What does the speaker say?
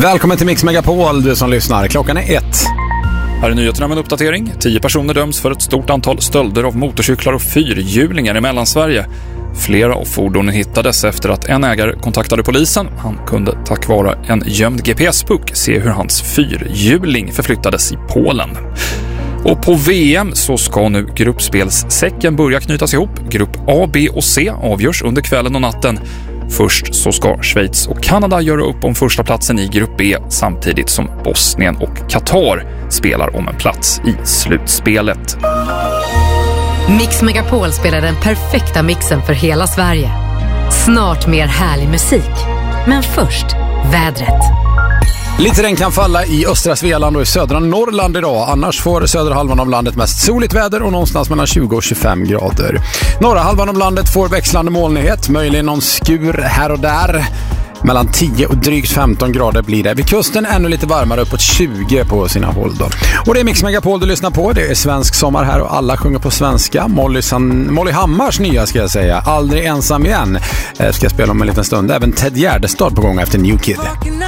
Välkommen till Mix Megapol, du som lyssnar. Klockan är 1. Här är nyheterna med en uppdatering. 10 personer döms för ett stort antal stölder av motorcyklar och fyrhjulingar i Mellansverige. Flera av fordonen hittades efter att en ägare kontaktade polisen. Han kunde tack vare en gömd GPS-puck se hur hans fyrhjuling förflyttades i Polen. Och på VM så ska nu gruppspelssäcken börja knytas ihop. Grupp A, B och C avgörs under kvällen och natten. Först så ska Schweiz och Kanada göra upp om första platsen i grupp B samtidigt som Bosnien och Qatar spelar om en plats i slutspelet. Mix Megapol spelar den perfekta mixen för hela Sverige. Snart mer härlig musik. Men först, vädret. Lite regn kan falla i östra Svealand och i södra Norrland idag. Annars får södra halvan av landet mest soligt väder och någonstans mellan 20 och 25 grader. Norra halvan av landet får växlande molnighet, möjligen någon skur här och där. Mellan 10 och drygt 15 grader blir det. Vid kusten ännu lite varmare, uppåt 20 på sina håll då. Och det är Mix Megapol du lyssnar på. Det är svensk sommar här och alla sjunger på svenska. Molly Hammars nya ska jag säga. Aldrig ensam igen. Ska jag spela om en liten stund. Även Ted Gärdestad på gång efter New Kid.